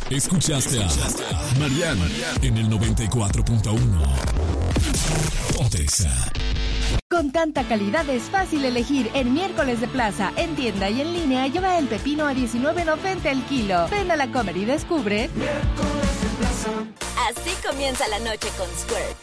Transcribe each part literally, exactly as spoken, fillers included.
Escuchaste a Mariana en el noventa y cuatro punto uno. Ponte Exa. Con tanta calidad es fácil elegir. En Miércoles de Plaza, en tienda y en línea, lleva el pepino a diecinueve noventa el kilo. Ven a la Comer y descubre. Miércoles de Plaza. Así comienza la noche con Squirt.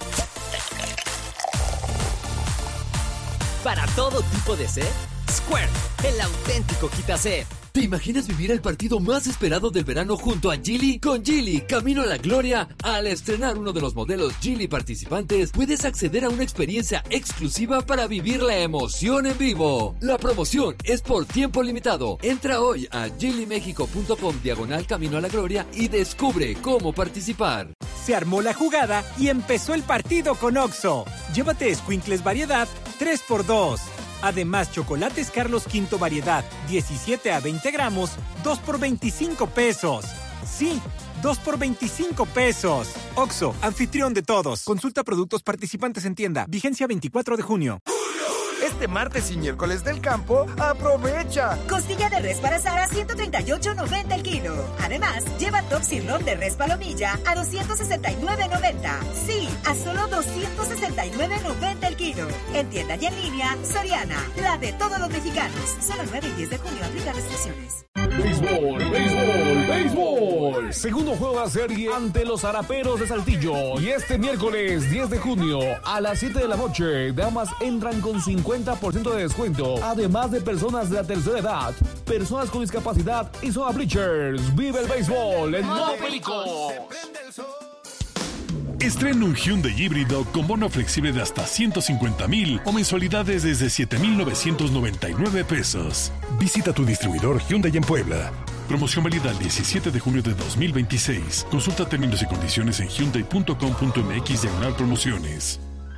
Para todo tipo de sed, Squirt, el auténtico quita-sed. ¿Te imaginas vivir el partido más esperado del verano junto a Geely? Con Geely, camino a la gloria. Al estrenar uno de los modelos Geely participantes, puedes acceder a una experiencia exclusiva para vivir la emoción en vivo. La promoción es por tiempo limitado. Entra hoy a geely mexico punto com diagonal camino a la gloria y descubre cómo participar. Se armó la jugada y empezó el partido con Oxxo. Llévate escuincles variedad tres por dos. Además, chocolates Carlos V variedad, diecisiete a veinte gramos, dos por veinticinco pesos. Sí, dos por veinticinco pesos. Oxxo, anfitrión de todos. Consulta productos participantes en tienda. Vigencia veinticuatro de junio. Este martes y miércoles del campo, ¡aprovecha! Costilla de res para asar a ciento treinta y ocho noventa el kilo. Además, lleva top sirloin de res palomilla a doscientos sesenta y nueve noventa. Sí, a solo doscientos sesenta y nueve noventa el kilo. En tienda y en línea, Soriana, la de todos los mexicanos. Solo nueve y diez de junio aplica restricciones. Béisbol, béisbol, béisbol. Segundo juego de la serie ante los Araperos de Saltillo. Y este miércoles diez de junio a las siete de la noche, damas entran con cincuenta por ciento de descuento. Además de personas de la tercera edad, personas con discapacidad y zona bleachers. Vive el béisbol en modo perico. Estrena un Hyundai híbrido con bono flexible de hasta ciento cincuenta mil o mensualidades desde siete mil novecientos noventa y nueve pesos. Visita tu distribuidor Hyundai en Puebla. Promoción válida el diecisiete de junio de dos mil veintiséis. Consulta términos y condiciones en hyundai punto com punto m x diagonal promociones.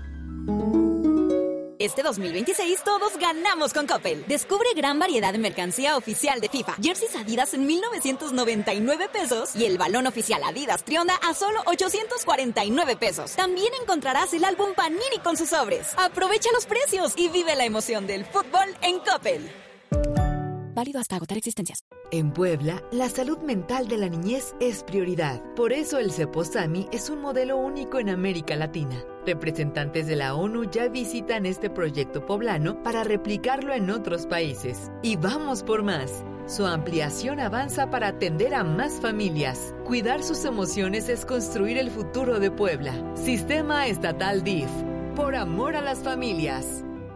Este dos mil veintiséis todos ganamos con Coppel. Descubre gran variedad de mercancía oficial de FIFA. Jerseys Adidas en mil novecientos noventa y nueve pesos y el balón oficial Adidas Trionda a solo ochocientos cuarenta y nueve pesos. También encontrarás el álbum Panini con sus sobres. Aprovecha los precios y vive la emoción del fútbol en Coppel. Válido hasta agotar existencias. En Puebla, la salud mental de la niñez es prioridad. Por eso el CEPOSAMI es un modelo único en América Latina. Representantes de la ONU ya visitan este proyecto poblano para replicarlo en otros países. Y vamos por más. Su ampliación avanza para atender a más familias. Cuidar sus emociones es construir el futuro de Puebla. Sistema Estatal D I F. Por amor a las familias.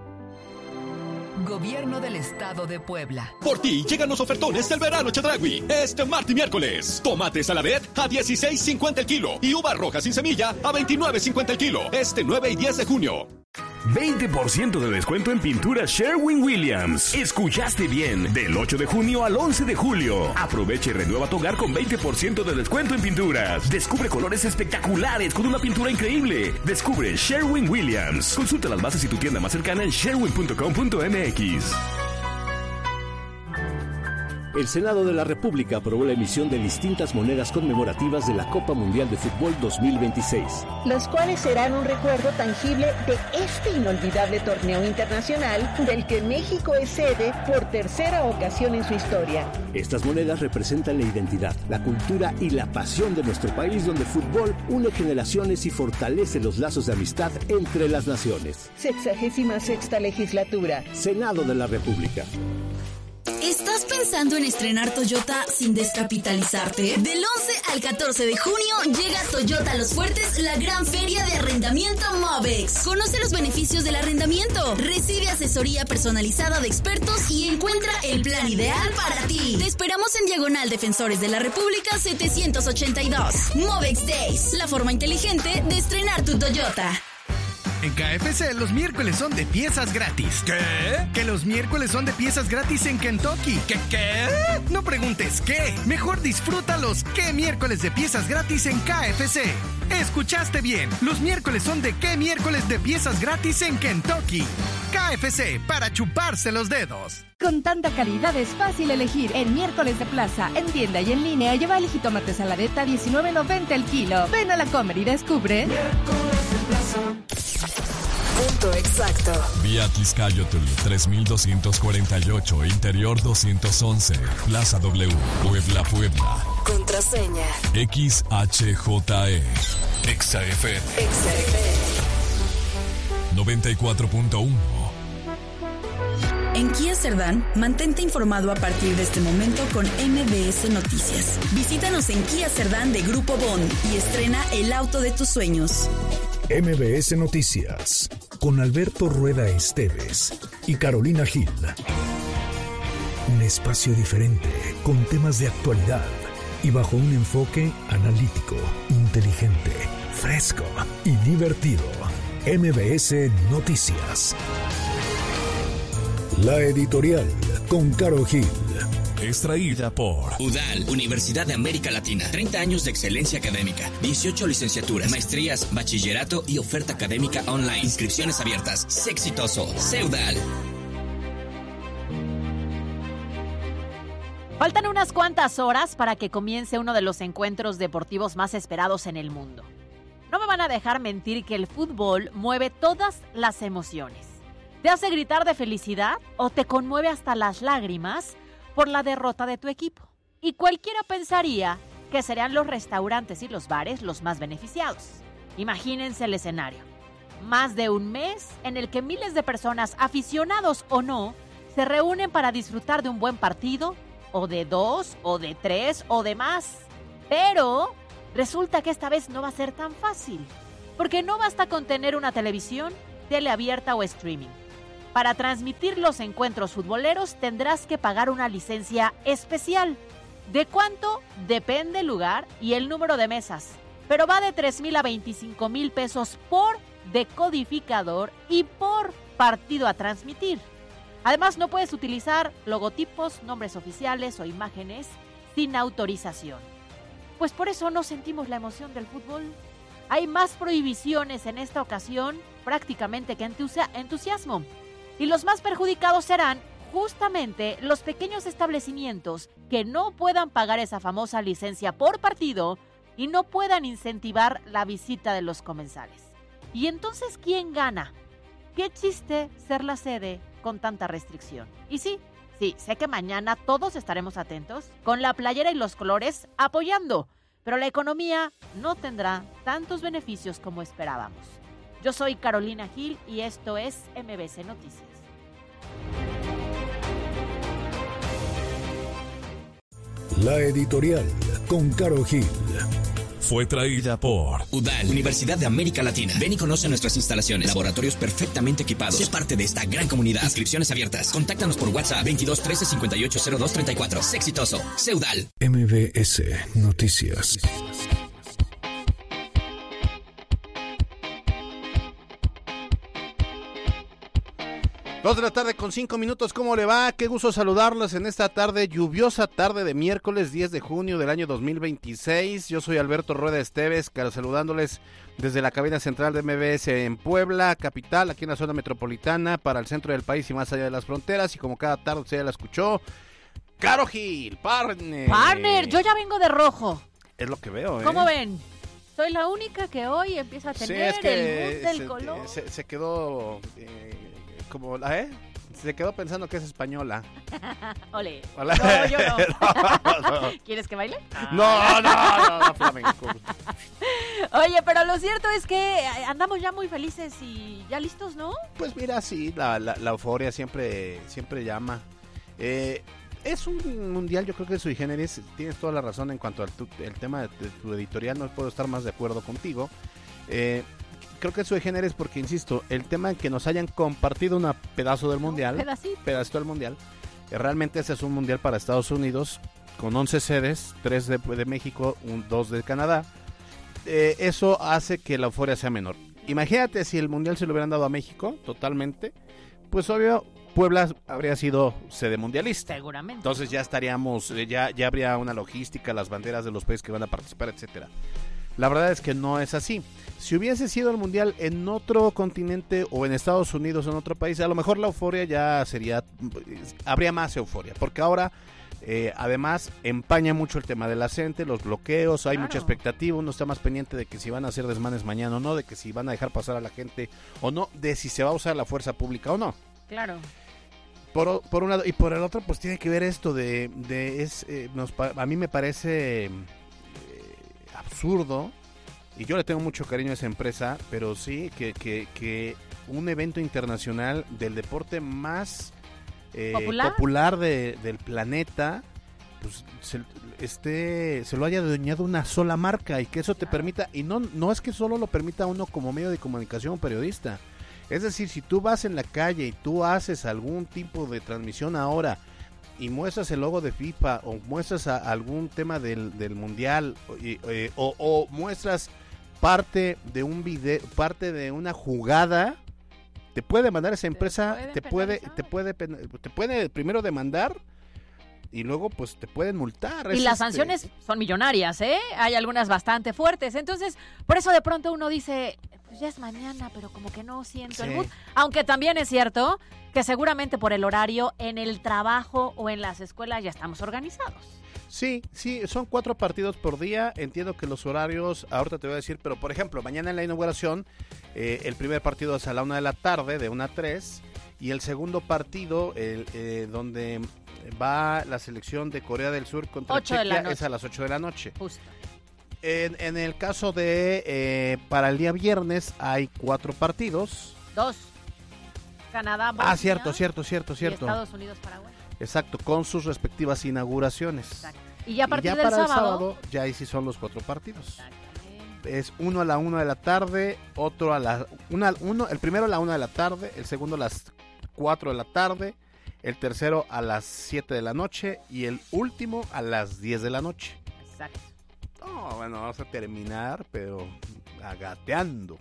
Gobierno del Estado de Puebla. Por ti llegan los ofertones del verano Chedraui. Este martes y miércoles. Tomate Saladet a dieciséis cincuenta el kilo. Y uva roja sin semilla a veintinueve cincuenta el kilo. Este nueve y diez de junio. veinte por ciento de descuento en pintura Sherwin-Williams. Escuchaste bien. Del ocho de junio al once de julio. Aprovecha y renueva tu hogar con veinte por ciento de descuento en pinturas. Descubre colores espectaculares con una pintura increíble. Descubre Sherwin-Williams. Consulta las bases y tu tienda más cercana en sherwin punto com punto m x. El Senado de la República aprobó la emisión de distintas monedas conmemorativas de la Copa Mundial de Fútbol dos mil veintiséis. Los cuales serán un recuerdo tangible de este inolvidable torneo internacional del que México es sede por tercera ocasión en su historia. Estas monedas representan la identidad, la cultura y la pasión de nuestro país, donde el fútbol une generaciones y fortalece los lazos de amistad entre las naciones. Sexagésima sexta legislatura. Senado de la República. ¿Estás pensando en estrenar Toyota sin descapitalizarte? Del once al catorce de junio llega Toyota Los Fuertes, la gran feria de arrendamiento Movex. Conoce los beneficios del arrendamiento, recibe asesoría personalizada de expertos y encuentra el plan ideal para ti. Te esperamos en Diagonal Defensores de la República setecientos ochenta y dos. Movex Days, la forma inteligente de estrenar tu Toyota. En K F C los miércoles son de piezas gratis. ¿Qué? Que los miércoles son de piezas gratis en Kentucky. ¿Qué qué? No preguntes qué. Mejor disfruta los qué miércoles de piezas gratis en K F C. Escuchaste bien. Los miércoles son de qué miércoles de piezas gratis en Kentucky. K F C, para chuparse los dedos. Con tanta calidad es fácil elegir. En Miércoles de Plaza, en tienda y en línea, lleva el jitomate Saladet a diecinueve noventa el kilo. Ven a la Comer y descubre. Miércoles de Plaza. Punto exacto. Vía Tizcayotl tres mil doscientos cuarenta y ocho, Interior doscientos once, Plaza W, Puebla, Puebla. Contraseña. X H J E. Exa F M. Exa F M. noventa y cuatro punto uno. En Kia Cerdán, mantente informado a partir de este momento con M B S Noticias. Visítanos en Kia Cerdán de Grupo Bond y estrena el auto de tus sueños. M B S Noticias, con Alberto Rueda Esteves y Carolina Gil. Un espacio diferente, con temas de actualidad y bajo un enfoque analítico, inteligente, fresco y divertido. M B S Noticias. La editorial con Caro Gil. Extraída por UDAL, Universidad de América Latina. treinta años de excelencia académica, dieciocho licenciaturas, maestrías, bachillerato y oferta académica online. Inscripciones abiertas. Sé exitoso. Sé UDAL. Faltan unas cuantas horas para que comience uno de los encuentros deportivos más esperados en el mundo. No me van a dejar mentir que el fútbol mueve todas las emociones. ¿Te hace gritar de felicidad o te conmueve hasta las lágrimas por la derrota de tu equipo? Y cualquiera pensaría que serían los restaurantes y los bares los más beneficiados. Imagínense el escenario. Más de un mes en el que miles de personas, aficionados o no, se reúnen para disfrutar de un buen partido, o de dos, o de tres, o de más. Pero resulta que esta vez no va a ser tan fácil, porque no basta con tener una televisión, tele abierta o streaming. Para transmitir los encuentros futboleros tendrás que pagar una licencia especial. ¿De cuánto? Depende el lugar y el número de mesas. Pero va de tres mil a veinticinco mil pesos por decodificador y por partido a transmitir. Además, no puedes utilizar logotipos, nombres oficiales o imágenes sin autorización. Pues por eso no sentimos la emoción del fútbol. Hay más prohibiciones en esta ocasión prácticamente que entusi- entusiasmo. Y los más perjudicados serán justamente los pequeños establecimientos que no puedan pagar esa famosa licencia por partido y no puedan incentivar la visita de los comensales. ¿Y entonces quién gana? ¿Qué chiste ser la sede con tanta restricción? Y sí, sí, sé que mañana todos estaremos atentos con la playera y los colores apoyando, pero la economía no tendrá tantos beneficios como esperábamos. Yo soy Carolina Gil y esto es M B S Noticias. La editorial con Caro Gil. Fue traída por UDAL, Universidad de América Latina. Ven y conoce nuestras instalaciones. Laboratorios perfectamente equipados. Sé parte de esta gran comunidad. Inscripciones abiertas. Contáctanos por WhatsApp veintidós trece cincuenta y ocho cero dos treinta y cuatro. Sé exitoso. Sé UDAL. M B S Noticias. Dos de la tarde con cinco minutos, ¿cómo le va? Qué gusto saludarlos en esta tarde, lluviosa tarde de miércoles diez de junio del año dos mil veintiséis. Yo soy Alberto Rueda Esteves, saludándoles desde la cabina central de M B S en Puebla, capital, aquí en la zona metropolitana, para el centro del país y más allá de las fronteras. Y como cada tarde usted ya la escuchó, Caro Gil, partner. Partner, yo ya vengo de rojo. Es lo que veo, ¿eh? ¿Cómo ven? Soy la única que hoy empieza a tener sí, es que el mood del se, color. Se, se quedó... Eh, como, ¿eh? Se quedó pensando que es española. Ole. Hola. No, yo no. no, no. ¿Quieres que baile? No, no, no, no, flamenco. Oye, pero lo cierto es que andamos ya muy felices y ya listos, ¿no? Pues mira, sí, la, la, la euforia siempre, siempre llama. Eh, es un mundial, yo creo que sui generis, tienes toda la razón en cuanto al tu, el tema de, de tu editorial, no puedo estar más de acuerdo contigo. Eh, Creo que sui generis porque, insisto, el tema en que nos hayan compartido un pedazo del mundial, un pedacito. pedacito del mundial, eh, realmente ese es un mundial para Estados Unidos, con once sedes, tres de, de México, un, dos de Canadá. Eh, eso hace que la euforia sea menor. Imagínate si el mundial se lo hubieran dado a México, totalmente, pues obvio, Puebla habría sido sede mundialista. Seguramente. Entonces ya estaríamos, eh, ya, ya habría una logística, las banderas de los países que van a participar, etcétera. La verdad es que no es así. Si hubiese sido el mundial en otro continente o en Estados Unidos o en otro país, a lo mejor la euforia ya sería, habría más euforia, porque ahora Eh, además, empaña mucho el tema de la gente, los bloqueos, hay Claro. mucha expectativa, uno está más pendiente de que si van a hacer desmanes mañana o no, de que si van a dejar pasar a la gente o no, de si se va a usar la fuerza pública o no. Claro. Por, por un lado, y por el otro, pues tiene que ver esto de, de es, eh, nos, a mí me parece eh, absurdo, y yo le tengo mucho cariño a esa empresa, pero sí que, que, que un evento internacional del deporte más eh, ¿Popular? popular de, del planeta, pues se, este, se lo haya adueñado una sola marca y que eso te permita, y no, no es que solo lo permita uno como medio de comunicación o periodista. Es decir, si tú vas en la calle y tú haces algún tipo de transmisión ahora y muestras el logo de FIFA o muestras a, algún tema del, del mundial y, eh, o, o muestras parte de un video, parte de una jugada, te puede demandar esa empresa, te puede, te puede, te puede, te puede primero demandar y luego pues te pueden multar. Y Es las este- sanciones son millonarias, ¿eh? Hay algunas bastante fuertes. Entonces, por eso de pronto uno dice, pues ya es mañana, pero como que no siento el Sí. mood. Aunque también es cierto que seguramente por el horario en el trabajo o en las escuelas ya estamos organizados. Sí, sí, son cuatro partidos por día. Entiendo que los horarios, ahorita te voy a decir, pero por ejemplo, mañana en la inauguración, eh, el primer partido es a la una de la tarde, de una a tres, y el segundo partido, el, eh, donde va la selección de Corea del Sur contra Ocho de la Chequia, noche. es a las ocho de la noche. Justo. En, en el caso de, eh, para el día viernes, hay cuatro partidos. Dos. Canadá, Bosnia, Ah, cierto, cierto, cierto, y cierto. Estados Unidos, Paraguay. Exacto, con sus respectivas inauguraciones. Exacto. Y ya a partir y ya del para sábado, el sábado, ya ahí sí son los cuatro partidos. Es uno a la una de la tarde, otro a la una, uno, el primero a la una de la tarde, el segundo a las cuatro de la tarde, el tercero a las siete de la noche y el último a las diez de la noche. Exacto. No, bueno, vamos a terminar, pero agateando.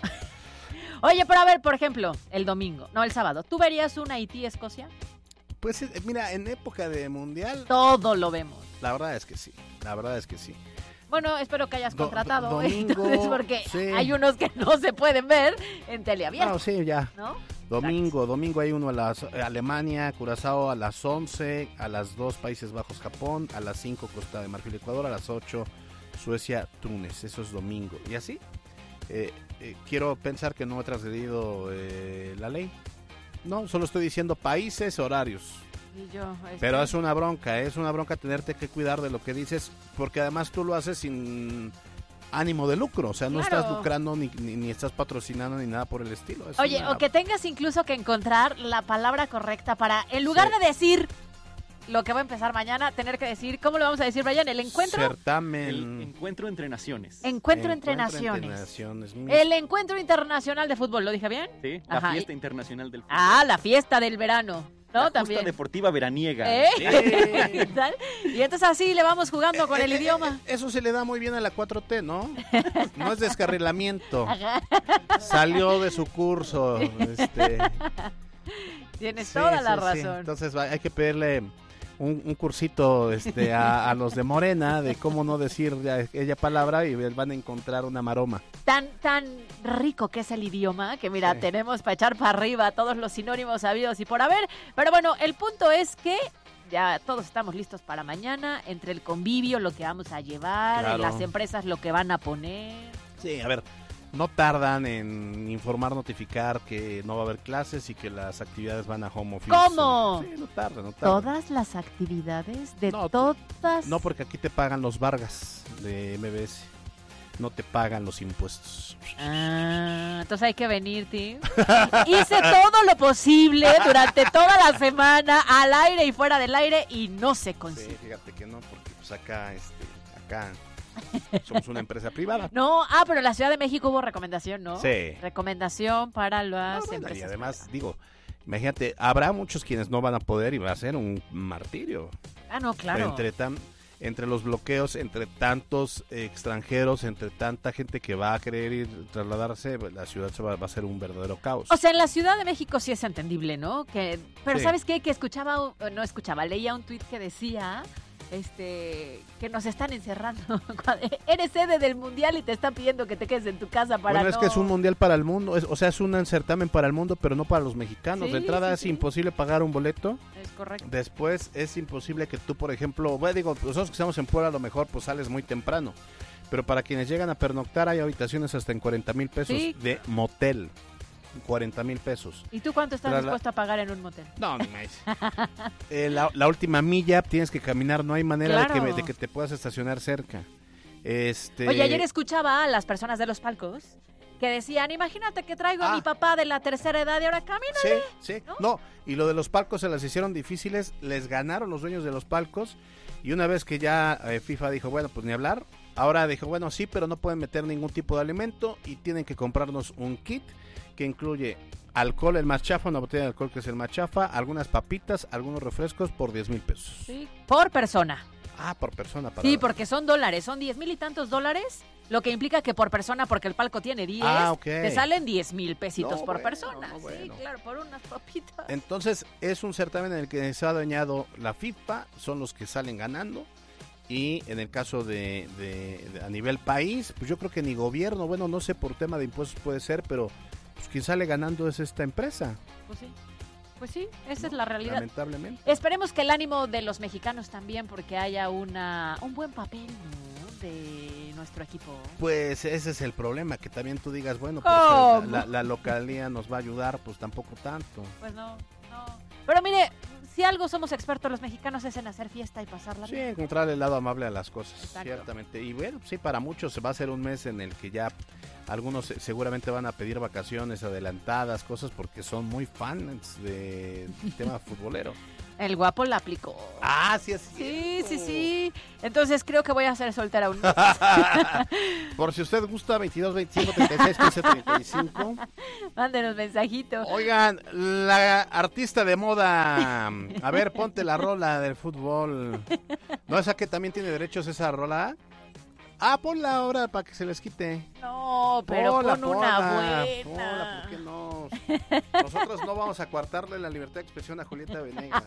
Oye, pero a ver, por ejemplo, el domingo, no, el sábado, ¿tú verías un Haití-Escocia? Pues eh, mira, en época de mundial, Todo lo vemos. la verdad es que sí, la verdad es que sí. Bueno, espero que hayas Do- contratado, do- ¿eh? domingo, Entonces, porque sí. hay unos que no se pueden ver en teleabierta. No, sí, ya. ¿No? Domingo, domingo hay uno a las eh, Alemania, Curazao a las once, a las dos Países Bajos, Japón, a las cinco Costa de Marfil, Ecuador, a las ocho Suecia, Túnez. Eso es domingo. Y así, eh, eh, quiero pensar que no he transgredido eh, la ley. No, solo estoy diciendo países, horarios. Y yo, este, Pero es una bronca, es una bronca tenerte que cuidar de lo que dices, porque además tú lo haces sin ánimo de lucro, o sea, no Claro. estás lucrando ni, ni, ni estás patrocinando ni nada por el estilo. Es Oye, una- o que tengas incluso que encontrar la palabra correcta para, en lugar de decir lo que va a empezar mañana, tener que decir, ¿cómo lo vamos a decir, Brian? ¿El encuentro? Certamen. El encuentro entre naciones. Encuentro entre naciones. naciones. El encuentro internacional de fútbol, ¿lo dije bien? Sí, la Ajá. fiesta internacional del fútbol. Ah, la fiesta del verano, ¿no? La justa También. deportiva veraniega. ¿Eh? Sí. ¿Qué tal? Y entonces así le vamos jugando con el Eh, eh, idioma. eh, Eso se le da muy bien a la cuatro T, ¿no? No es descarrilamiento. Ajá. Salió de su curso. Este, Tienes sí, toda la sí, sí. razón. Entonces va- hay que pedirle un, un cursito este, a, a los de Morena de cómo no decir ya aquella palabra y van a encontrar una maroma. Tan, tan rico que es el idioma, que mira, Sí. tenemos para echar para arriba todos los sinónimos habidos y por haber. Pero bueno, el punto es que ya todos estamos listos para mañana, entre el convivio, lo que vamos a llevar, Claro. en las empresas lo que van a poner. Sí, a ver, no tardan en informar, notificar que no va a haber clases y que las actividades van a home office. ¿Cómo? Sí, no tardan, no tardan. Todas las actividades de No, todas. No, porque aquí te pagan los Vargas de M B S. No te pagan los impuestos. Ah, entonces hay que venir, Tim. Hice todo lo posible durante toda la semana, al aire y fuera del aire, y no se Sí, consigue. fíjate que no, porque pues acá, este, acá somos una empresa privada. No, ah, pero en la Ciudad de México hubo recomendación, ¿no? Sí. Recomendación para las No, bueno, empresas. y además, digo, imagínate, habrá muchos quienes no van a poder y va a ser un martirio. Ah, no, claro. Entre, tan, entre los bloqueos, entre tantos eh, extranjeros, entre tanta gente que va a querer ir, trasladarse, la ciudad se va, va a ser un verdadero caos. O sea, en la Ciudad de México sí es entendible, ¿no? Que, pero Sí. ¿sabes qué? Que escuchaba, no escuchaba, leía un tuit que decía este, que nos están encerrando. Eres sede del mundial y te están pidiendo que te quedes en tu casa para Bueno, es no... que es un mundial para el mundo, es, o sea, es un certamen para el mundo, pero no para los mexicanos. Sí, de entrada sí, es sí. imposible pagar un boleto. Es correcto. Después es imposible que tú, por ejemplo, bueno, digo, nosotros que estamos en Puebla a lo mejor pues sales muy temprano, pero para quienes llegan a pernoctar hay habitaciones hasta en cuarenta mil pesos Sí. de motel. cuarenta mil pesos. ¿Y tú cuánto estás Tras la- dispuesto a pagar en un motel? No, ni más. Eh, la, la última milla tienes que caminar, no hay manera de, que, Claro. de que te puedas estacionar cerca. Este... Oye, ayer escuchaba a las personas de los palcos que decían, imagínate que traigo a mi papá de la tercera edad y ahora camínale. Sí, sí. No, y lo de los palcos se las hicieron difíciles, les ganaron los dueños de los palcos y una vez que ya eh, FIFA dijo, bueno, pues ni hablar, ahora dijo, bueno, sí, pero no pueden meter ningún tipo de alimento y tienen que comprarnos un kit que incluye alcohol, el más chafa, una botella de alcohol que es el más chafa, algunas papitas, algunos refrescos por diez mil pesos. Sí, por persona. Ah, por persona. Para... Sí, porque son dólares, son diez mil y tantos dólares, lo que implica que por persona, porque el palco tiene diez, Ah, ok. te salen diez mil pesitos No, por bueno, persona. no, Sí, bueno. claro, por unas papitas. Entonces es un certamen en el que se ha adueñado la FIFA, son los que salen ganando. Y en el caso de, de, de a nivel país, pues yo creo que ni gobierno, bueno, no sé, por tema de impuestos puede ser, pero pues quien sale ganando es esta empresa. Pues sí, pues sí, esa es la realidad. Lamentablemente. Esperemos que el ánimo de los mexicanos también, porque haya una un buen papel, ¿no?, de nuestro equipo. Pues ese es el problema, que también tú digas, bueno, pues ¿Cómo? la, la, la localía nos va a ayudar, pues tampoco tanto. Pues no, no. Pero mire, si algo somos expertos los mexicanos es en hacer fiesta y pasarla Sí, bien. encontrar el lado amable a las cosas, Exacto. ciertamente. Y bueno, sí, para muchos se va a ser un mes en el que ya algunos se- seguramente van a pedir vacaciones adelantadas, cosas porque son muy fans del tema futbolero. El guapo la aplicó. Ah, sí, es Sí, sí, sí. Entonces creo que voy a ser soltera un mes. Por si usted gusta, veintidós, veinticinco, treinta y seis, quince, treinta y cinco. Mándenos mensajitos. Oigan, la artista de moda, a ver, ponte la rola del fútbol. ¿No esa que también tiene derechos esa rola? Ah, ponla ahora para que se les quite. No, pero Ponla, pon una ponla, buena. ponla, ¿por qué no? Nosotros no vamos a coartarle la libertad de expresión a Julieta Venegas.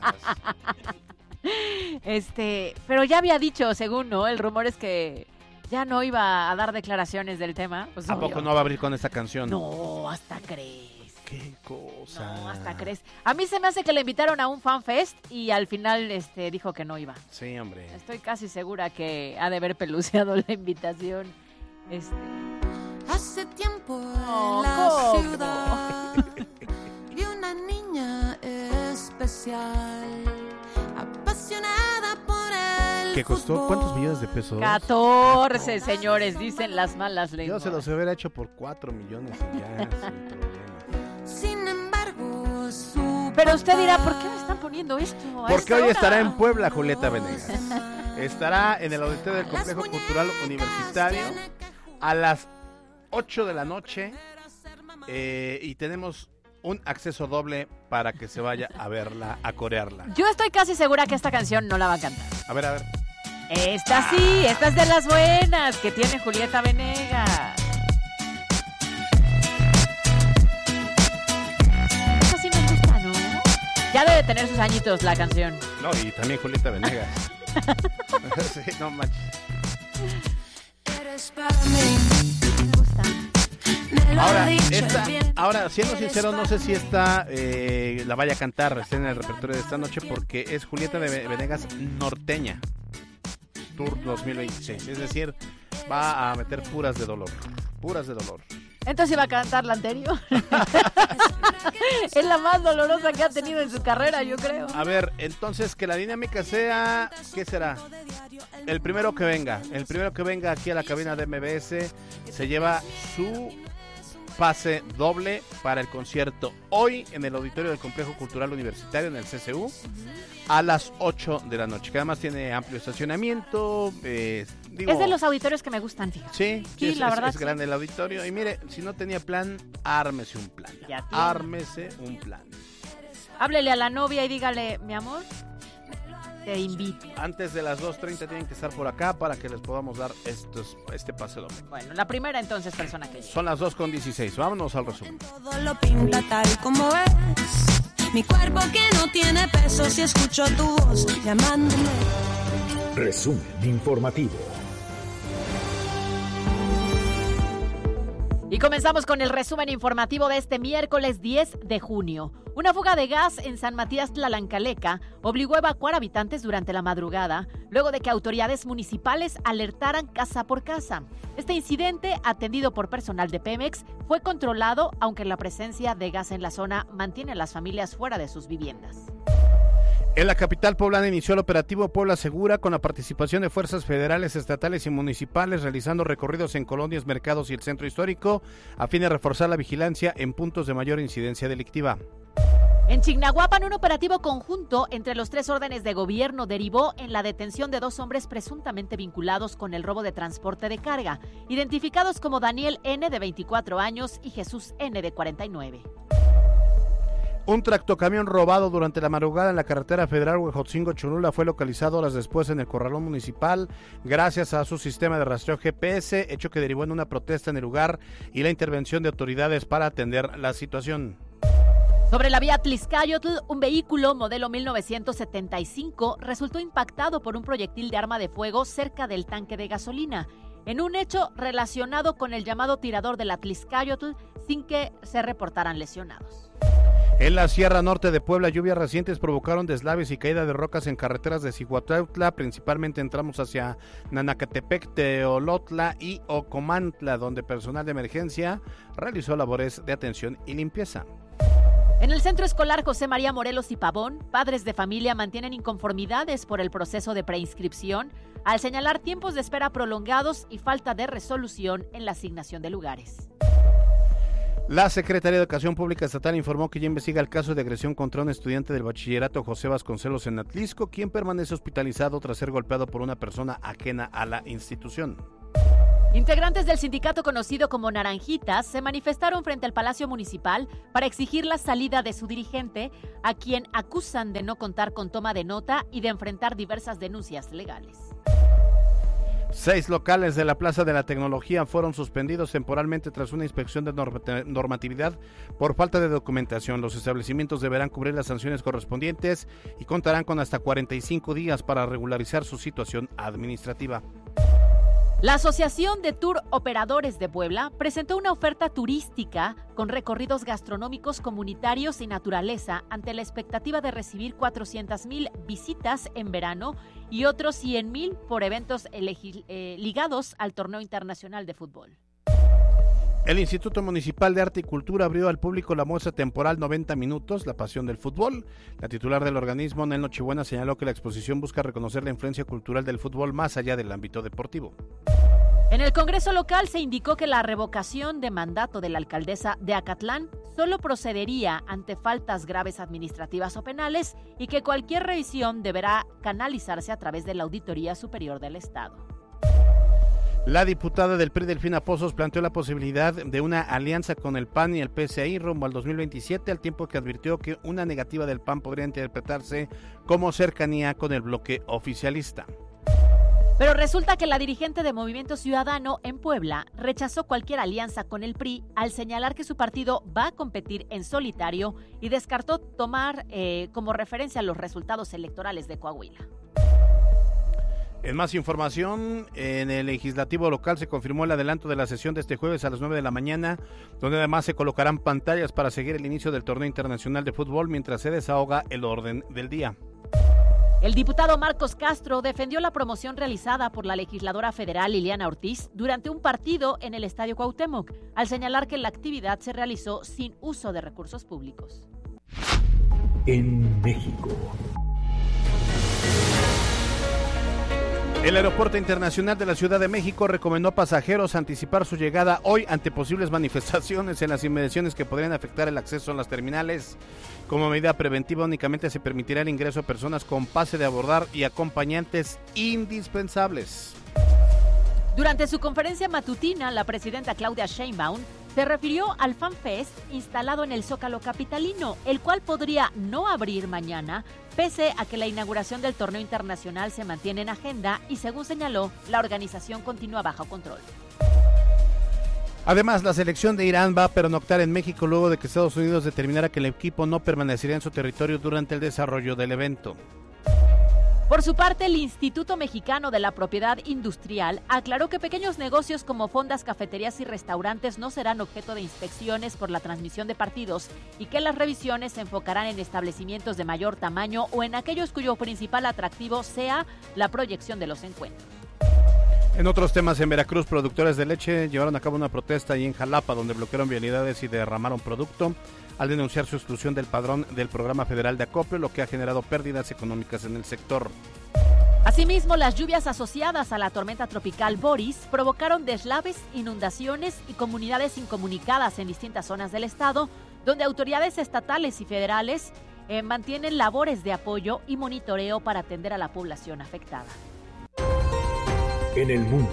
Este, pero ya había dicho, según, ¿no? El rumor es que ya no iba a dar declaraciones del tema. Pues, ¿A obvio. poco no va a abrir con esta canción? No, hasta crees. Qué cosa. No, hasta crees. A mí se me hace que le invitaron a un fan fest y al final este dijo que no iba. Sí, hombre. Estoy casi segura que ha de haber peluceado la invitación. Este. Hace tiempo Oh, en la ¿cómo? ciudad vi una niña especial, apasionada por el ¿Qué costó? fútbol. ¿Cuántos millones de pesos? catorce, señores, dicen las malas Yo lenguas. se los hubiera hecho por cuatro millones y ya, sin problema. Sin embargo, su Pero usted dirá, ¿por qué me están poniendo esto? a Porque esta hoy hora? estará en Puebla Julieta Venegas. Estará en el auditorio del Complejo Cultural Universitario a las ocho de la noche eh, y tenemos un acceso doble para que se vaya a verla, a corearla. Yo estoy casi segura que esta canción no la va a cantar. A ver, a ver. Esta sí, esta es de las buenas que tiene Julieta Venegas. Esta sí nos gusta, ¿no? Ya debe tener sus añitos la canción. No, y también Julieta Venegas. Sí, no manches. eres para mí. Ahora, esta, ahora, siendo sincero, no sé si esta eh, la vaya a cantar, esté en el repertorio de esta noche, porque es Julieta de Venegas norteña. Tour dos mil veintiséis. Es decir, va a meter puras de dolor. Puras de dolor. Entonces iba a cantar la anterior. Es la más dolorosa que ha tenido en su carrera, yo creo. A ver, entonces que la dinámica sea, ¿qué será? El primero que venga, el primero que venga aquí a la cabina de M B S se lleva su pase doble para el concierto hoy en el auditorio del Complejo Cultural Universitario en el C C U a las ocho de la noche, que además tiene amplio estacionamiento. Eh, digo, Es de los auditorios que me gustan, fíjate. Sí, Sí, es, la es- verdad, es sí. grande el auditorio. Y mire, si no tenía plan, ármese un plan. Ya tiene. Ármese un plan. Háblele a la novia y dígale, mi amor, te invito. Antes de las dos treinta tienen que estar por acá para que les podamos dar estos, este pase doble. Bueno, la primera entonces persona que llegue. Son las dos con dieciséis. Vámonos al resumen. Todo lo pinta tal como es. Mi cuerpo que no tiene peso si escucho tu voz llamándome. Resumen informativo. Y comenzamos con el resumen informativo de este miércoles diez de junio. Una fuga de gas en San Matías Tlalancaleca obligó a evacuar habitantes durante la madrugada, luego de que autoridades municipales alertaran casa por casa. Este incidente, atendido por personal de Pemex, fue controlado, aunque la presencia de gas en la zona mantiene a las familias fuera de sus viviendas. En la capital poblana inició el operativo Puebla Segura con la participación de fuerzas federales, estatales y municipales realizando recorridos en colonias, mercados y el centro histórico a fin de reforzar la vigilancia en puntos de mayor incidencia delictiva. En Chignahuapan, un operativo conjunto entre los tres órdenes de gobierno derivó en la detención de dos hombres presuntamente vinculados con el robo de transporte de carga, identificados como Daniel N., de veinticuatro años, y Jesús N., de cuarenta y nueve. Un tractocamión robado durante la madrugada en la carretera federal Huejotzingo-Cholula fue localizado horas después en el corralón municipal gracias a su sistema de rastreo G P S, hecho que derivó en una protesta en el lugar y la intervención de autoridades para atender la situación. Sobre la vía Tlixcayotl, un vehículo modelo mil novecientos setenta y cinco resultó impactado por un proyectil de arma de fuego cerca del tanque de gasolina, en un hecho relacionado con el llamado tirador de la Tlixcayotl, sin que se reportaran lesionados. En la Sierra Norte de Puebla, lluvias recientes provocaron deslaves y caída de rocas en carreteras de Zihuatautla, principalmente en tramos hacia Nanacatepec, Teolotla y Ocomantla, donde personal de emergencia realizó labores de atención y limpieza. En el Centro Escolar José María Morelos y Pavón, padres de familia mantienen inconformidades por el proceso de preinscripción al señalar tiempos de espera prolongados y falta de resolución en la asignación de lugares. La Secretaría de Educación Pública Estatal informó que ya investiga el caso de agresión contra un estudiante del bachillerato José Vasconcelos en Atlisco, quien permanece hospitalizado tras ser golpeado por una persona ajena a la institución. Integrantes del sindicato conocido como Naranjitas se manifestaron frente al Palacio Municipal para exigir la salida de su dirigente, a quien acusan de no contar con toma de nota y de enfrentar diversas denuncias legales. Seis locales de la Plaza de la Tecnología fueron suspendidos temporalmente tras una inspección de normatividad por falta de documentación. Los establecimientos deberán cubrir las sanciones correspondientes y contarán con hasta cuarenta y cinco días para regularizar su situación administrativa. La Asociación de Tour Operadores de Puebla presentó una oferta turística con recorridos gastronómicos comunitarios y naturaleza ante la expectativa de recibir cuatrocientas mil visitas en verano y otros cien mil por eventos elegi- eh, ligados al torneo internacional de fútbol. El Instituto Municipal de Arte y Cultura abrió al público la muestra temporal noventa minutos, la pasión del fútbol. La titular del organismo, Nel Nochebuena, señaló que la exposición busca reconocer la influencia cultural del fútbol más allá del ámbito deportivo. En el Congreso local se indicó que la revocación de mandato de la alcaldesa de Acatlán solo procedería ante faltas graves administrativas o penales y que cualquier revisión deberá canalizarse a través de la Auditoría Superior del Estado. La diputada del P R I, Delfina Pozos, planteó la posibilidad de una alianza con el P A N y el P S I rumbo al dos mil veintisiete, al tiempo que advirtió que una negativa del P A N podría interpretarse como cercanía con el bloque oficialista. Pero resulta que la dirigente de Movimiento Ciudadano en Puebla rechazó cualquier alianza con el P R I al señalar que su partido va a competir en solitario y descartó tomar eh, como referencia los resultados electorales de Coahuila. En más información, en el legislativo local se confirmó el adelanto de la sesión de este jueves a las nueve de la mañana, donde además se colocarán pantallas para seguir el inicio del torneo internacional de fútbol mientras se desahoga el orden del día. El diputado Marcos Castro defendió la promoción realizada por la legisladora federal Liliana Ortiz durante un partido en el Estadio Cuauhtémoc, al señalar que la actividad se realizó sin uso de recursos públicos. En México. El Aeropuerto Internacional de la Ciudad de México recomendó a pasajeros anticipar su llegada hoy ante posibles manifestaciones en las inmediaciones que podrían afectar el acceso a las terminales. Como medida preventiva, únicamente se permitirá el ingreso a personas con pase de abordar y acompañantes indispensables. Durante su conferencia matutina, la presidenta Claudia Sheinbaum se refirió al FanFest instalado en el Zócalo capitalino, el cual podría no abrir mañana, pese a que la inauguración del torneo internacional se mantiene en agenda y, según señaló, la organización continúa bajo control. Además, la selección de Irán va a pernoctar en México luego de que Estados Unidos determinara que el equipo no permanecería en su territorio durante el desarrollo del evento. Por su parte, el Instituto Mexicano de la Propiedad Industrial aclaró que pequeños negocios como fondas, cafeterías y restaurantes no serán objeto de inspecciones por la transmisión de partidos y que las revisiones se enfocarán en establecimientos de mayor tamaño o en aquellos cuyo principal atractivo sea la proyección de los encuentros. En otros temas, en Veracruz, productores de leche llevaron a cabo una protesta ahí en Jalapa, donde bloquearon vialidades y derramaron producto al denunciar su exclusión del padrón del Programa Federal de Acopio, lo que ha generado pérdidas económicas en el sector. Asimismo, las lluvias asociadas a la tormenta tropical Boris provocaron deslaves, inundaciones y comunidades incomunicadas en distintas zonas del estado, donde autoridades estatales y federales eh, mantienen labores de apoyo y monitoreo para atender a la población afectada. En el mundo.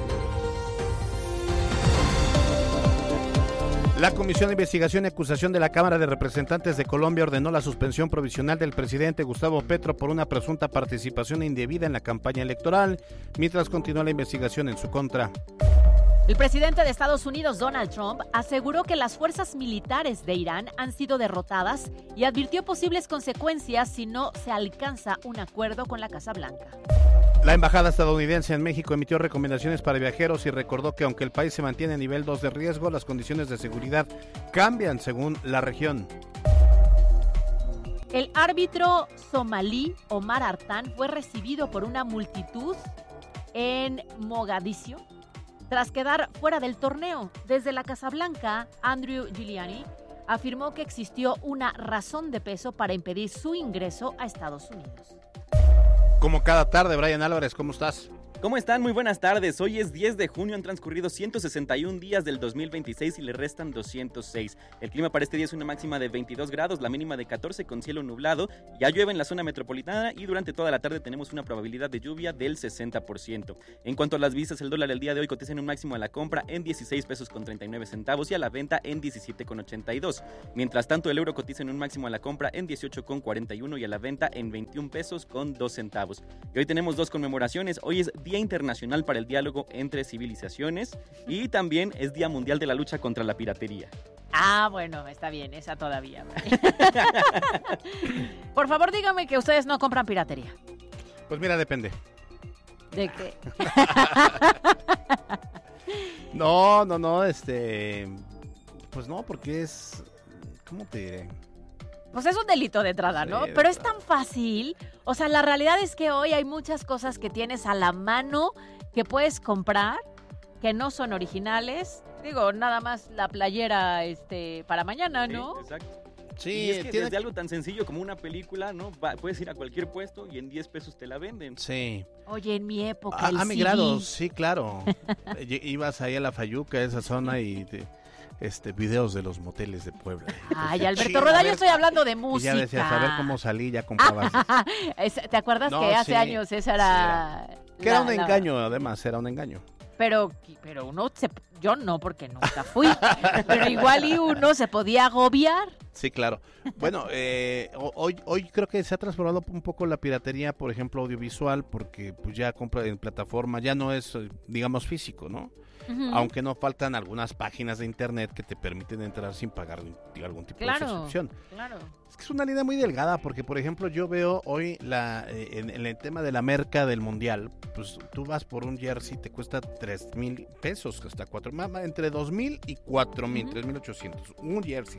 La Comisión de Investigación y Acusación de la Cámara de Representantes de Colombia ordenó la suspensión provisional del presidente Gustavo Petro por una presunta participación indebida en la campaña electoral, mientras continúa la investigación en su contra. El presidente de Estados Unidos, Donald Trump, aseguró que las fuerzas militares de Irán han sido derrotadas y advirtió posibles consecuencias si no se alcanza un acuerdo con la Casa Blanca. La embajada estadounidense en México emitió recomendaciones para viajeros y recordó que aunque el país se mantiene a nivel dos de riesgo, las condiciones de seguridad cambian según la región. El árbitro somalí Omar Artan fue recibido por una multitud en Mogadiscio tras quedar fuera del torneo. Desde la Casa Blanca, Andrew Giuliani afirmó que existió una razón de peso para impedir su ingreso a Estados Unidos. Como cada tarde, Brian Álvarez, ¿cómo estás? ¿Cómo están? Muy buenas tardes. Hoy es diez de junio, han transcurrido ciento sesenta y un días del dos mil veintiséis y le restan doscientos seis. El clima para este día es una máxima de veintidós grados, la mínima de catorce con cielo nublado. Ya llueve en la zona metropolitana y durante toda la tarde tenemos una probabilidad de lluvia del sesenta por ciento. En cuanto a las divisas, el dólar el día de hoy cotiza en un máximo a la compra en dieciséis pesos con treinta y nueve centavos y a la venta en diecisiete con ochenta y dos. Mientras tanto, el euro cotiza en un máximo a la compra en dieciocho con cuarenta y uno y a la venta en veintiún pesos con dos centavos. Y hoy tenemos dos conmemoraciones. Hoy es Día Internacional para el Diálogo entre Civilizaciones y también es Día Mundial de la Lucha contra la Piratería. Ah, bueno, está bien, esa todavía. Por favor, dígame que ustedes no compran piratería. Pues mira, depende. ¿De qué? No, no, no, este... Pues no, porque es... ¿Cómo te diré? Pues es un delito de entrada, ¿no? Sí, pero es tan fácil. O sea, la realidad es que hoy hay muchas cosas que tienes a la mano que puedes comprar que no son originales. Digo, nada más la playera este para mañana, ¿no? Sí, exacto. Sí, y es que tiene... desde algo tan sencillo como una película, ¿no? Va, puedes ir a cualquier puesto y en diez pesos te la venden. Sí. Oye, en mi época Ha, el ha migrado, C D. sí, claro. Ibas ahí a la Fayuca, esa zona, y... Te... Este, videos de los moteles de Puebla. Ay, Alberto Rueda, yo estoy hablando de música. Y ya decías, a ver cómo salí, ya comprabas. ¿Te acuerdas no, que hace sí, años esa era... Sí, era. Que la, era un la... engaño, además, era un engaño. Pero, pero uno, se, yo no, porque nunca fui, pero igual y uno se podía agobiar. Sí, claro. Bueno, eh, hoy, hoy creo que se ha transformado un poco la piratería, por ejemplo, audiovisual, porque pues ya compra en plataforma, ya no es, digamos, físico, ¿no? Uh-huh. Aunque no faltan algunas páginas de internet que te permiten entrar sin pagar algún tipo claro, de suscripción. Claro. Es que es una línea muy delgada porque, por ejemplo, yo veo hoy la eh, en, en el tema de la merca del mundial, pues tú vas por un jersey, te cuesta tres mil pesos, hasta cuatro, entre dos mil y cuatro mil, uh-huh. tres mil ochocientos, un jersey.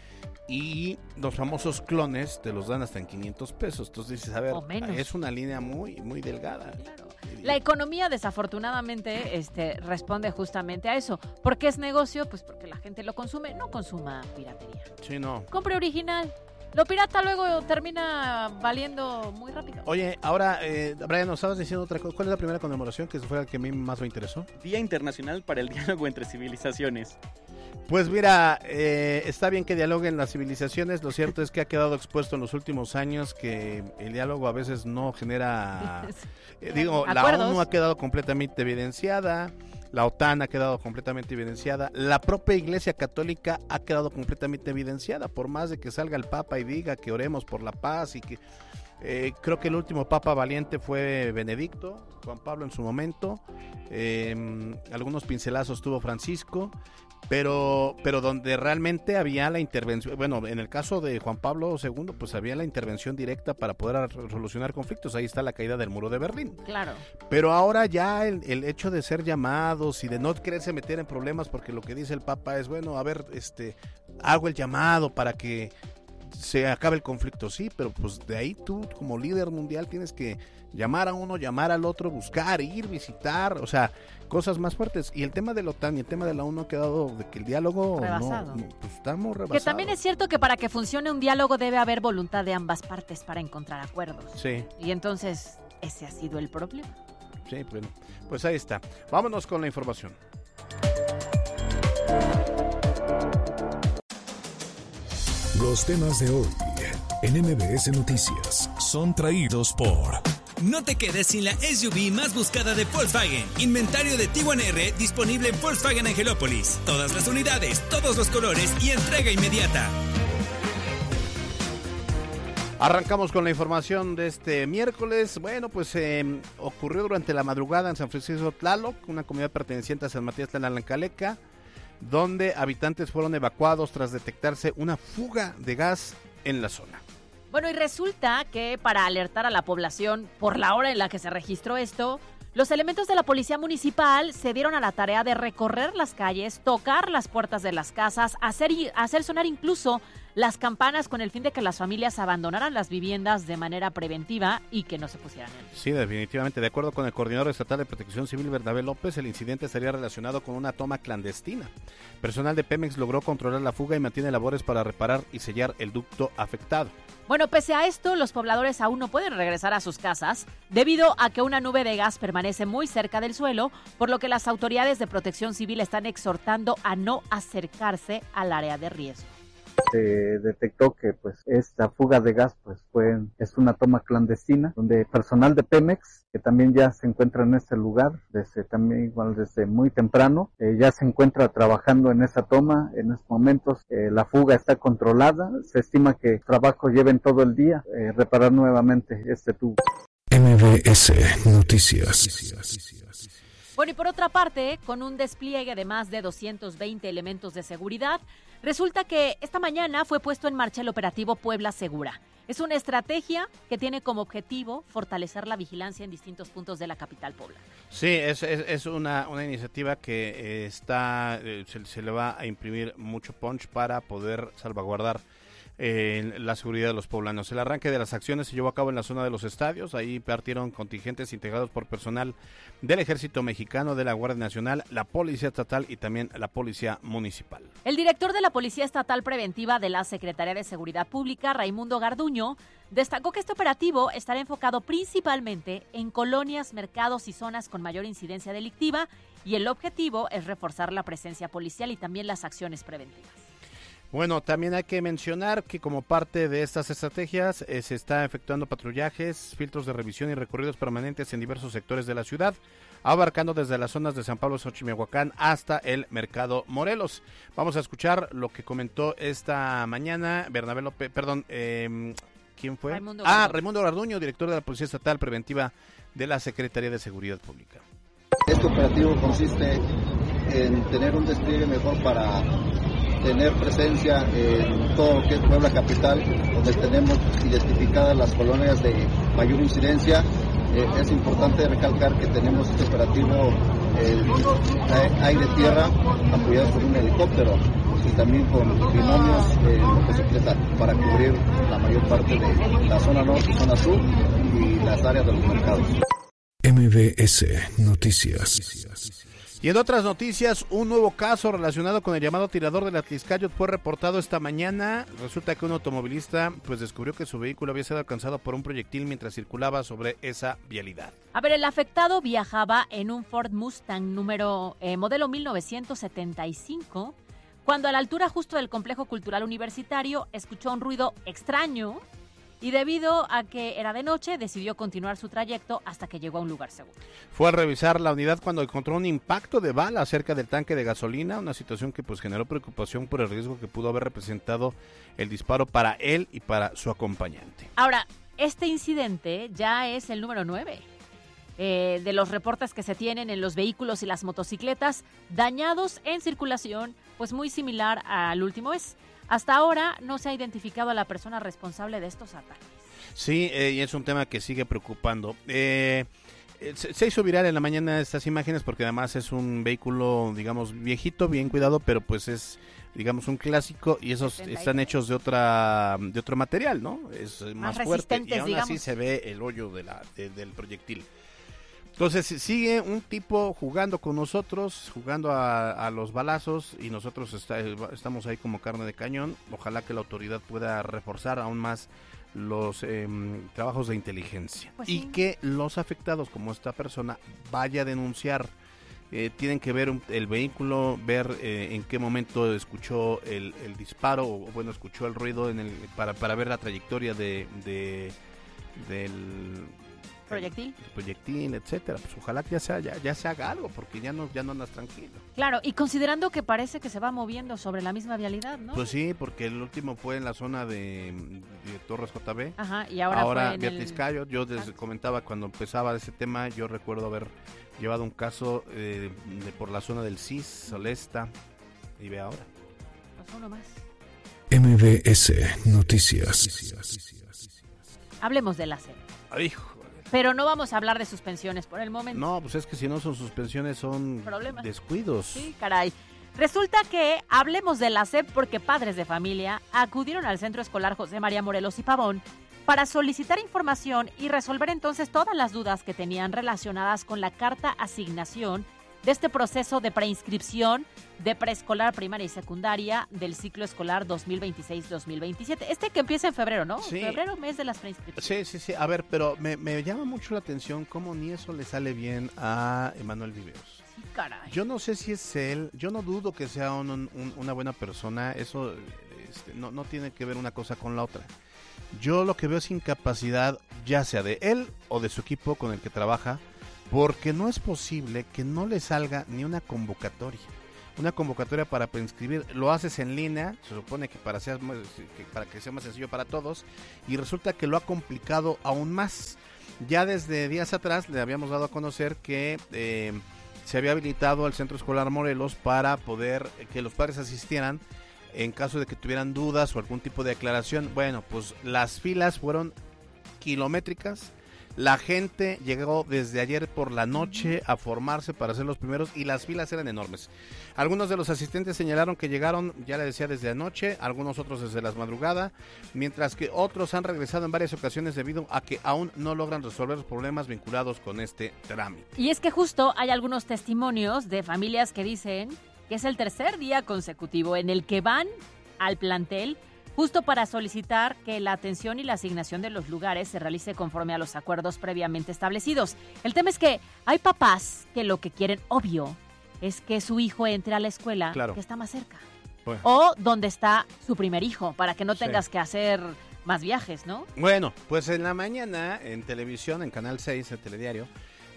Y los famosos clones te los dan hasta en quinientos pesos. Entonces dices, a ver, es una línea muy muy delgada. Claro. La economía, desafortunadamente, este, responde justamente a eso. ¿Por qué es negocio? Pues porque la gente lo consume. No consuma piratería. Sí, no. Compre original. Lo pirata luego termina valiendo muy rápido. Oye, ahora, eh, Brian, nos estabas diciendo otra cosa. ¿Cuál es la primera conmemoración que fue la que a mí más me interesó? Día Internacional para el Diálogo entre Civilizaciones. Pues mira, eh, está bien que dialoguen las civilizaciones. Lo cierto es que ha quedado expuesto en los últimos años que el diálogo a veces no genera... Eh, digo, ¿acuerdos? La ONU ha quedado completamente evidenciada. La OTAN ha quedado completamente evidenciada. La propia Iglesia Católica ha quedado completamente evidenciada. Por más de que salga el Papa y diga que oremos por la paz y que... Eh, creo que el último Papa valiente fue Benedicto, Juan Pablo en su momento, eh, algunos pincelazos tuvo Francisco, pero pero donde realmente había la intervención, bueno, en el caso de Juan Pablo segundo, pues había la intervención directa para poder solucionar conflictos. Ahí está la caída del muro de Berlín. Claro. Pero ahora ya el, el hecho de ser llamados y de no quererse meter en problemas, porque lo que dice el Papa es, bueno, a ver, este, hago el llamado para que se acabe el conflicto, sí, pero pues de ahí tú como líder mundial tienes que llamar a uno, llamar al otro, buscar, ir, visitar, o sea, cosas más fuertes. Y el tema de la OTAN y el tema de la ONU ha quedado de que el diálogo rebasado. No, no, pues estamos rebasados. Que también es cierto que para que funcione un diálogo debe haber voluntad de ambas partes para encontrar acuerdos. Sí. Y entonces ese ha sido el problema. Sí, bueno, pues ahí está. Vámonos con la información. Los temas de hoy en M B S Noticias son traídos por... No te quedes sin la S U V más buscada de Volkswagen. Inventario de Tiguan R disponible en Volkswagen Angelópolis. Todas las unidades, todos los colores y entrega inmediata. Arrancamos con la información de este miércoles. Bueno, pues eh, ocurrió durante la madrugada en San Francisco Tlaloc, una comunidad perteneciente a San Matías Tlanalancaleca, donde habitantes fueron evacuados tras detectarse una fuga de gas en la zona. Bueno, y resulta que para alertar a la población por la hora en la que se registró esto, los elementos de la policía municipal se dieron a la tarea de recorrer las calles, tocar las puertas de las casas, hacer, hacer sonar incluso las campanas con el fin de que las familias abandonaran las viviendas de manera preventiva y que no se pusieran en riesgo. Sí, definitivamente. De acuerdo con el coordinador estatal de Protección Civil, Bernabé López, el incidente estaría relacionado con una toma clandestina. Personal de Pemex logró controlar la fuga y mantiene labores para reparar y sellar el ducto afectado. Bueno, pese a esto, los pobladores aún no pueden regresar a sus casas debido a que una nube de gas permanece muy cerca del suelo, por lo que las autoridades de Protección Civil están exhortando a no acercarse al área de riesgo. Se detectó que pues esta fuga de gas pues fue es una toma clandestina donde personal de Pemex, que también ya se encuentra en este lugar desde también igual desde muy temprano, eh, ya se encuentra trabajando en esa toma. En estos momentos eh, la fuga está controlada, se estima que el trabajo lleven todo el día eh, reparar nuevamente este tubo. M B S Noticias. Bueno, y por otra parte, con un despliegue de más de doscientos veinte elementos de seguridad, resulta que esta mañana fue puesto en marcha el operativo Puebla Segura. Es una estrategia que tiene como objetivo fortalecer la vigilancia en distintos puntos de la capital Puebla. Sí, es, es, es una, una iniciativa que eh, está eh, se, se le va a imprimir mucho punch para poder salvaguardar Eh, la seguridad de los poblanos. El arranque de las acciones se llevó a cabo en la zona de los estadios. Ahí partieron contingentes integrados por personal del Ejército Mexicano, de la Guardia Nacional, la Policía Estatal y también la Policía Municipal. El director de la Policía Estatal Preventiva de la Secretaría de Seguridad Pública, Raimundo Garduño, destacó que este operativo estará enfocado principalmente en colonias, mercados y zonas con mayor incidencia delictiva, y el objetivo es reforzar la presencia policial y también las acciones preventivas. Bueno, también hay que mencionar que como parte de estas estrategias eh, se está efectuando patrullajes, filtros de revisión y recorridos permanentes en diversos sectores de la ciudad, abarcando desde las zonas de San Pablo, Xochimehuacán hasta el Mercado Morelos. Vamos a escuchar lo que comentó esta mañana Bernabé López, perdón, eh, ¿quién fue? Raimundo ah, Garduño. Raimundo Garduño, director de la Policía Estatal Preventiva de la Secretaría de Seguridad Pública. Este operativo consiste en tener un despliegue mejor para tener presencia en todo lo que es Puebla Capital, donde tenemos identificadas las colonias de mayor incidencia. Eh, es importante recalcar que tenemos este operativo eh, aire-tierra apoyado por un helicóptero y también con binomios en motocicleta para cubrir la mayor parte de la zona norte, zona sur y las áreas de los mercados. M B S Noticias. Y en otras noticias, un nuevo caso relacionado con el llamado tirador del Atliscayot fue reportado esta mañana. Resulta que un automovilista pues descubrió que su vehículo había sido alcanzado por un proyectil mientras circulaba sobre esa vialidad. A ver, el afectado viajaba en un Ford Mustang número eh, modelo mil novecientos setenta y cinco, cuando a la altura justo del complejo cultural universitario escuchó un ruido extraño y debido a que era de noche decidió continuar su trayecto hasta que llegó a un lugar seguro. Fue a revisar la unidad cuando encontró un impacto de bala cerca del tanque de gasolina, una situación que pues generó preocupación por el riesgo que pudo haber representado el disparo para él y para su acompañante. Ahora, este incidente ya es el número nueve eh, de los reportes que se tienen en los vehículos y las motocicletas dañados en circulación, pues muy similar al último es. Hasta ahora no se ha identificado a la persona responsable de estos ataques. Sí, eh, y es un tema que sigue preocupando. Eh, se, se hizo viral en la mañana estas imágenes porque además es un vehículo, digamos, viejito, bien cuidado, pero pues es, digamos, un clásico y esos están hechos de otra de otro material, ¿no? Es más, más fuerte y aún digamos. Así se ve el hoyo de la, de, del proyectil. Entonces sigue un tipo jugando con nosotros, jugando a, a los balazos y nosotros está, estamos ahí como carne de cañón. Ojalá que la autoridad pueda reforzar aún más los eh, trabajos de inteligencia pues y sí. que los afectados como esta persona vaya a denunciar. Eh, tienen que ver un, el vehículo, ver eh, en qué momento escuchó el, el disparo o bueno escuchó el ruido en el para para ver la trayectoria de, de del proyectil, el proyectil, etcétera. Pues ojalá que ya se ya, ya se haga algo porque ya no ya no andas tranquilo. Claro, y considerando que parece que se va moviendo sobre la misma vialidad, ¿no? Pues sí, porque el último fue en la zona de, de Torres J B. Ajá, y ahora, ahora fue en Beatriz el... Cayo. Yo les comentaba cuando empezaba ese tema, yo recuerdo haber llevado un caso eh, de, por la zona del C I S, Solesta, y ve ahora. Pasó uno más. M B S Noticias. Hablemos de la serie. Ay, Pero no vamos a hablar de suspensiones por el momento. No, pues es que si no son suspensiones son Problemas. descuidos. Sí, caray. Resulta que hablemos de la S E P porque padres de familia acudieron al Centro Escolar José María Morelos y Pavón para solicitar información y resolver entonces todas las dudas que tenían relacionadas con la carta asignación de este proceso de preinscripción de preescolar, primaria y secundaria del ciclo escolar dos mil veintiséis dos mil veintisiete. Este que empieza en febrero, ¿no? Sí. Febrero, mes de las preinscripciones. Sí, sí, sí. A ver, pero me, me llama mucho la atención cómo ni eso le sale bien a Emanuel Viveros. Sí, caray. Yo no sé si es él, yo no dudo que sea un, un, una buena persona, eso este, no, no tiene que ver una cosa con la otra. Yo lo que veo es incapacidad, ya sea de él o de su equipo con el que trabaja, porque no es posible que no le salga ni una convocatoria. Una convocatoria para preinscribir, lo haces en línea, se supone que para, sea, que para que sea más sencillo para todos, y resulta que lo ha complicado aún más. Ya desde días atrás le habíamos dado a conocer que eh, se había habilitado el Centro Escolar Morelos para poder que los padres asistieran en caso de que tuvieran dudas o algún tipo de aclaración. Bueno, pues las filas fueron kilométricas. La gente llegó desde ayer por la noche a formarse para ser los primeros y las filas eran enormes. Algunos de los asistentes señalaron que llegaron, ya le decía, desde anoche, algunos otros desde las madrugadas, mientras que otros han regresado en varias ocasiones debido a que aún no logran resolver los problemas vinculados con este trámite. Y es que justo hay algunos testimonios de familias que dicen que es el tercer día consecutivo en el que van al plantel justo para solicitar que la atención y la asignación de los lugares se realice conforme a los acuerdos previamente establecidos. El tema es que hay papás que lo que quieren, obvio, es que su hijo entre a la escuela claro. que está más cerca. Bueno. O donde está su primer hijo, para que no tengas sí. que hacer más viajes, ¿no? Bueno, pues en la mañana, en televisión, en Canal seis, el telediario,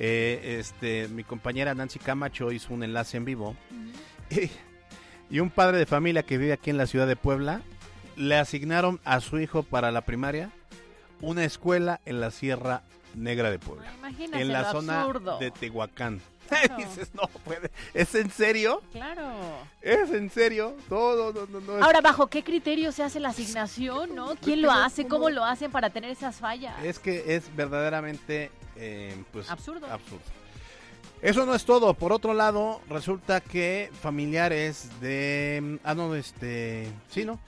eh, este, mi compañera Nancy Camacho hizo un enlace en vivo. Uh-huh. y, y un padre de familia que vive aquí en la ciudad de Puebla le asignaron a su hijo para la primaria una escuela en la Sierra Negra de Puebla. Imagínate en la lo zona absurdo. de Tehuacán. Claro. Dices, no puede. ¿Es en serio? Claro. ¿Es en serio? No, no, no, no, no es... Ahora, ¿bajo qué criterio se hace la asignación, no? ¿Quién lo hace? ¿Cómo lo hacen para tener esas fallas? Es que es verdaderamente eh, pues, absurdo. absurdo. Eso no es todo. Por otro lado, resulta que familiares de... Ah, no, este... Sí, ¿no?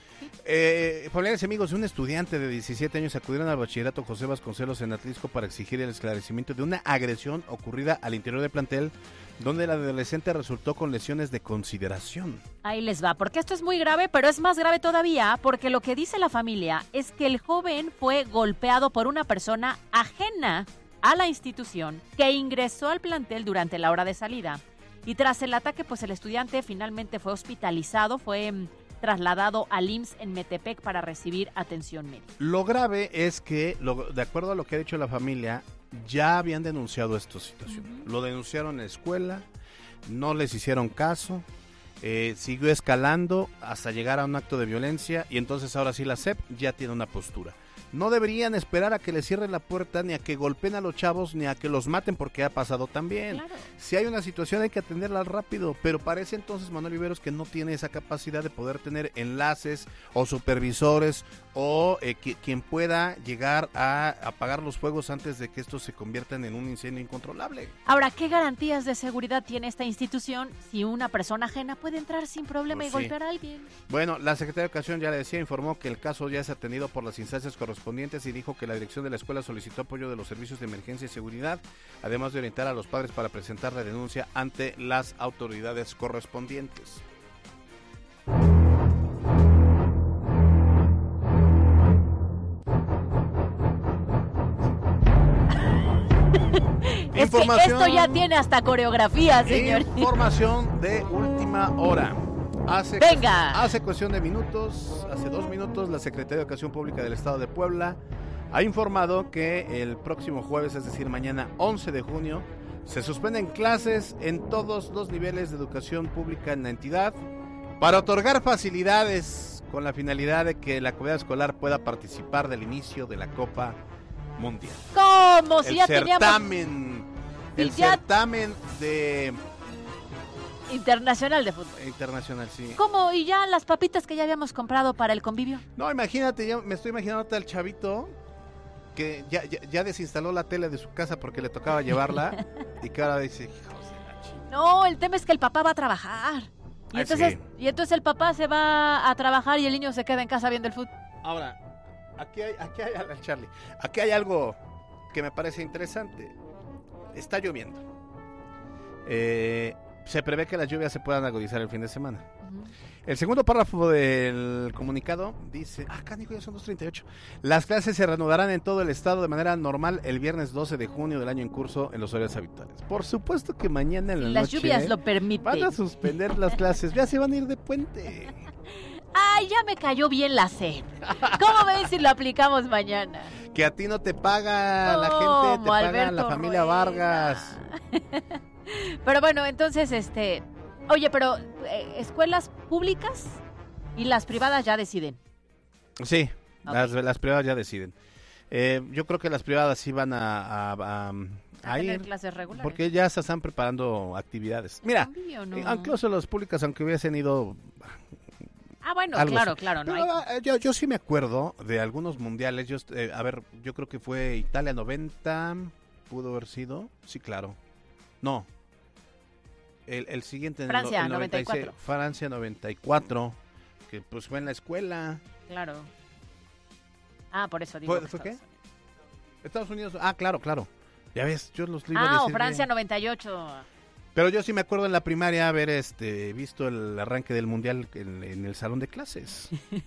Eh, familiares y amigos de un estudiante de diecisiete años acudieron al bachillerato José Vasconcelos en Atlisco para exigir el esclarecimiento de una agresión ocurrida al interior del plantel, donde el adolescente resultó con lesiones de consideración. Ahí les va, porque esto es muy grave, pero es más grave todavía, porque lo que dice la familia es que el joven fue golpeado por una persona ajena a la institución que ingresó al plantel durante la hora de salida. Y tras el ataque, pues el estudiante finalmente fue hospitalizado, fue trasladado al I M S S en Metepec para recibir atención médica. Lo grave es que, lo, de acuerdo a lo que ha dicho la familia, ya habían denunciado esta situación. Uh-huh. Lo denunciaron en la escuela, no les hicieron caso, eh, siguió escalando hasta llegar a un acto de violencia y entonces ahora sí la S E P ya tiene una postura. No deberían esperar a que les cierren la puerta, ni a que golpeen a los chavos, ni a que los maten, porque ha pasado también. Claro. Si hay una situación hay que atenderla rápido, pero parece entonces Manuel Viveros que no tiene esa capacidad de poder tener enlaces o supervisores o eh, que, quien pueda llegar a apagar los fuegos antes de que estos se conviertan en un incendio incontrolable. Ahora, ¿qué garantías de seguridad tiene esta institución si una persona ajena puede entrar sin problema pues y sí. golpear a alguien? Bueno, la Secretaría de Educación, ya le decía, informó que el caso ya es atendido por las instancias correspondientes y dijo que la dirección de la escuela solicitó apoyo de los servicios de emergencia y seguridad, además de orientar a los padres para presentar la denuncia ante las autoridades correspondientes. Es que esto ya tiene hasta coreografía, señor. Información de última hora. Hace, Venga. Hace cuestión de minutos, hace dos minutos, la Secretaría de Educación Pública del Estado de Puebla ha informado que el próximo jueves, es decir, mañana once de junio, se suspenden clases en todos los niveles de educación pública en la entidad para otorgar facilidades con la finalidad de que la comunidad escolar pueda participar del inicio de la Copa Mundial. ¿Cómo? Si el ya certamen, teníamos... el ya... certamen de... Internacional de fútbol. Internacional, sí. ¿Cómo? ¿Y ya las papitas que ya habíamos comprado para el convivio? No, imagínate, ya me estoy imaginando al chavito que ya, ya, ya desinstaló la tele de su casa porque le tocaba llevarla y que ahora dice, hijos de la chingada. No, el tema es que el papá va a trabajar. Y, Ay, entonces, sí. y entonces el papá se va a trabajar y el niño se queda en casa viendo el fútbol. Ahora, aquí hay, aquí hay, Charlie, aquí hay algo que me parece interesante. Está lloviendo. Eh... Se prevé que las lluvias se puedan agudizar el fin de semana. Uh-huh. El segundo párrafo del comunicado dice, ah, canijo, ya son dos treinta y ocho. Las clases se reanudarán en todo el estado de manera normal el viernes doce de junio del año en curso en los horarios habituales. Por supuesto que mañana en la las noche lluvias lo permiten. Van a suspender las clases, ya se van a ir de puente. Ay, ya me cayó bien la sed. ¿Cómo ven si lo aplicamos mañana? Que a ti no te paga oh, la gente, te paga Alberto la familia Rueda. Vargas. Pero bueno, entonces, este... Oye, pero eh, escuelas públicas y las privadas ya deciden. Sí, okay. las, las privadas ya deciden. Eh, yo creo que las privadas sí van a, a, a, a, a ir. tener clases regulares. Porque ya se están preparando actividades. Mira, no? eh, incluso las públicas, aunque hubiesen ido... Ah, bueno, claro, así. claro. No Pero, hay... yo, yo sí me acuerdo de algunos mundiales. Yo, eh, a ver, yo creo que fue Italia noventa, pudo haber sido. Sí, claro. No. El, el siguiente. Francia, el, el noventa y cuatro. Francia, noventa y cuatro. Que pues fue en la escuela. Claro. Ah, por eso digo. ¿Fue, ¿fue qué? Estados Unidos. Ah, claro, claro. Ya ves, yo los libros. Ah, o Francia, bien. noventa y ocho. Pero yo sí me acuerdo en la primaria haber este, visto el arranque del mundial en, en el salón de clases.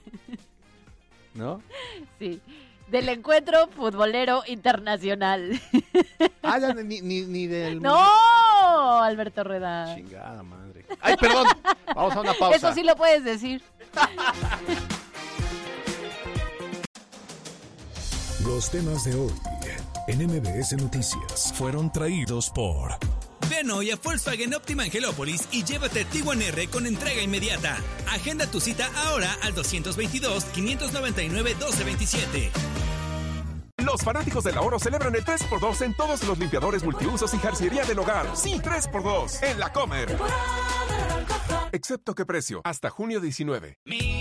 ¿No? Sí. Del encuentro futbolero internacional. Ah, ya, ni, ni, ni del... ¡No! Alberto Rueda. Chingada madre. ¡Ay, perdón! Vamos a una pausa. Eso sí lo puedes decir. Los temas de hoy en M B S Noticias fueron traídos por... Ven hoy a Volkswagen Optima Angelópolis y llévate Tiguan R con entrega inmediata. Agenda tu cita ahora al dos veintidós, quinientos noventa y nueve, doce veintisiete. Los fanáticos del ahorro celebran el tres por dos en todos los limpiadores multiusos y jarciería del hogar. Sí, tres por dos en La Comer. Excepto que precio, hasta junio diecinueve. Mi